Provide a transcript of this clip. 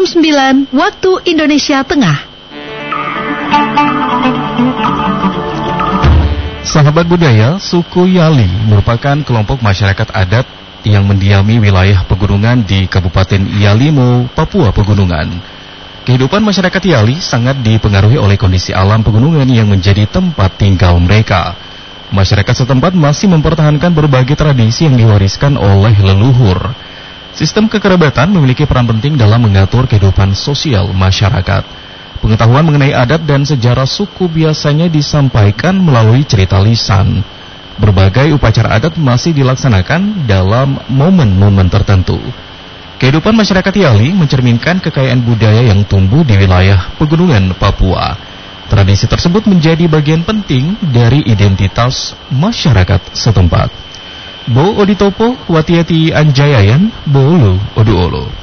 9 waktu Indonesia Tengah. Sahabat budaya, suku Yali merupakan kelompok masyarakat adat yang mendiami wilayah pegunungan di Kabupaten Yalimo, Papua Pegunungan. Kehidupan masyarakat Yali sangat dipengaruhi oleh kondisi alam pegunungan yang menjadi tempat tinggal mereka. Masyarakat setempat masih mempertahankan berbagai tradisi yang diwariskan oleh leluhur. Sistem kekerabatan memiliki peran penting dalam mengatur kehidupan sosial masyarakat. Pengetahuan mengenai adat dan sejarah suku biasanya disampaikan melalui cerita lisan. Berbagai upacara adat masih dilaksanakan dalam momen-momen tertentu. Kehidupan masyarakat Yali mencerminkan kekayaan budaya yang tumbuh di wilayah pegunungan Papua. Tradisi tersebut menjadi bagian penting dari identitas masyarakat setempat. Bo Oditopo Watiati Anjayayan, Bolu Oduolo.